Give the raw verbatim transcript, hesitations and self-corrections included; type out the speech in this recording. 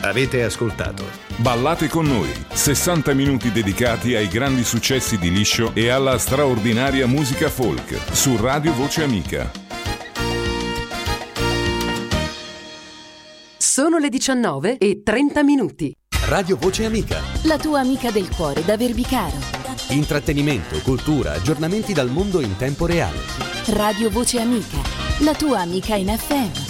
Avete ascoltato Ballate con noi, sessanta minuti dedicati ai grandi successi di Liscio e alla straordinaria musica folk su Radio Voce Amica. Sono le diciannove e trenta minuti. Radio Voce Amica, la tua amica del cuore da Verbicaro. Intrattenimento, cultura, aggiornamenti dal mondo in tempo reale. Radio Voce Amica, la tua amica in F M.